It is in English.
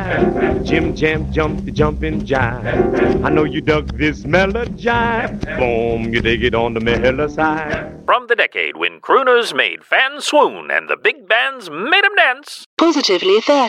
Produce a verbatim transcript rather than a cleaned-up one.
jive. Jim Jam jumped the jumping jive. I know you dug this melody jive. Boom, you dig it on the mellow side. From the decade when crooners made fans swoon and the big bands made 'em dance. Positively thirty.